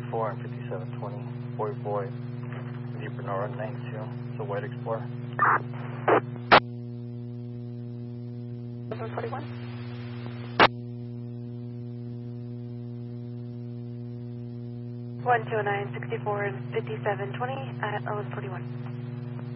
64 and 5720. Boy, Jeep Renora 92. It's a white Explorer. 41. 129, 64 and 5720 at 1141.